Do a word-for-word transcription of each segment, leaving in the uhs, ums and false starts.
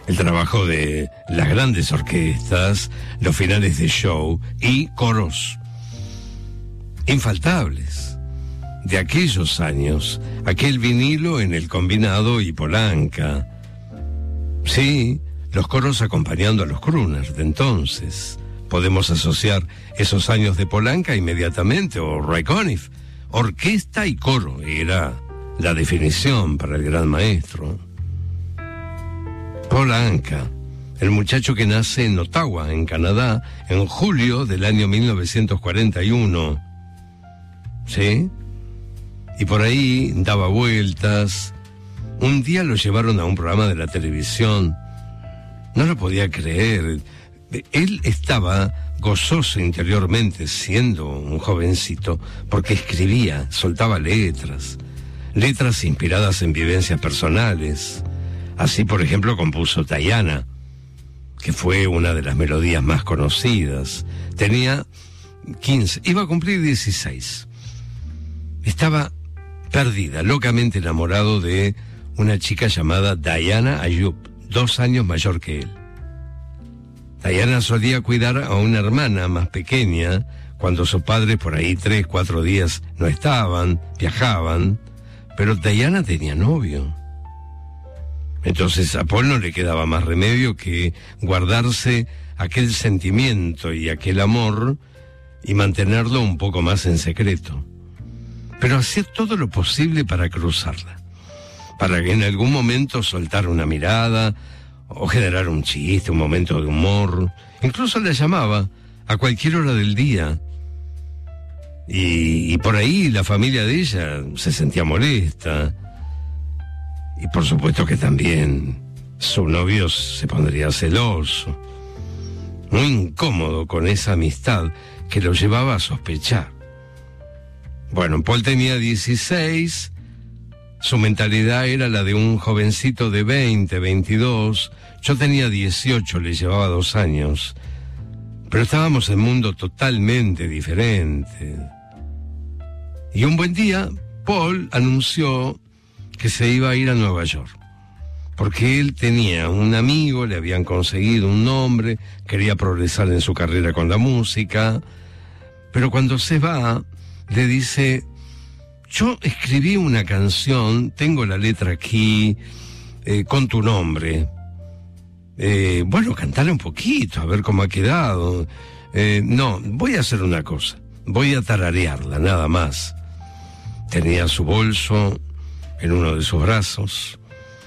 el trabajo de las grandes orquestas, los finales de show y coros infaltables de aquellos años, aquel vinilo en el Combinado y Polanca. Sí, los coros acompañando a los crooners de entonces. Podemos asociar esos años de Polanca inmediatamente, o Ray Conniff. Orquesta y coro era la definición para el gran maestro. Polanca, el muchacho que nace en Ottawa, en Canadá, en julio del año mil novecientos cuarenta y uno. ¿Sí? Y por ahí daba vueltas. Un día lo llevaron a un programa de la televisión. No lo podía creer. Él estaba gozoso interiormente, siendo un jovencito, porque escribía, soltaba letras, letras inspiradas en vivencias personales. Así, por ejemplo, compuso Diana, que fue una de las melodías más conocidas. Tenía quince, iba a cumplir dieciséis. Estaba perdida, locamente enamorado de una chica llamada Diana Ayub, dos años mayor que él. Diana solía cuidar a una hermana más pequeña cuando sus padres por ahí tres, cuatro días no estaban, viajaban, pero Diana tenía novio. Entonces a Paul no le quedaba más remedio que guardarse aquel sentimiento y aquel amor y mantenerlo un poco más en secreto. Pero hacía todo lo posible para cruzarla, para que en algún momento soltara una mirada o generar un chiste, un momento de humor. Incluso la llamaba a cualquier hora del día. Y, y por ahí la familia de ella se sentía molesta. Y por supuesto que también su novio se pondría celoso, muy incómodo con esa amistad que lo llevaba a sospechar. Bueno, Paul tenía dieciséis, su mentalidad era la de un jovencito de veinte, veintidós, yo tenía dieciocho, le llevaba dos años, pero estábamos en un mundo totalmente diferente. Y un buen día, Paul anunció que se iba a ir a Nueva York, porque él tenía un amigo, le habían conseguido un nombre, quería progresar en su carrera con la música, pero cuando se va, le dice: yo escribí una canción, tengo la letra aquí, eh, con tu nombre. Eh, bueno, cantale un poquito, a ver cómo ha quedado. Eh, no, voy a hacer una cosa, voy a tararearla, nada más. Tenía su bolso en uno de sus brazos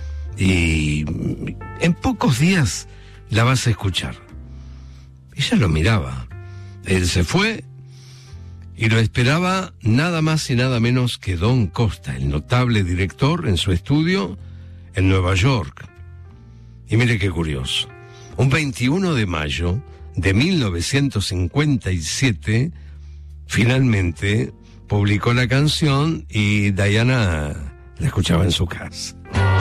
y en pocos días la vas a escuchar. Ella lo miraba. Él se fue y lo esperaba nada más y nada menos que Don Costa, el notable director, en su estudio en Nueva York. Y mire qué curioso. Un veintiuno de mayo de mil novecientos cincuenta y siete, finalmente publicó la canción y Diana la escuchaba en su casa.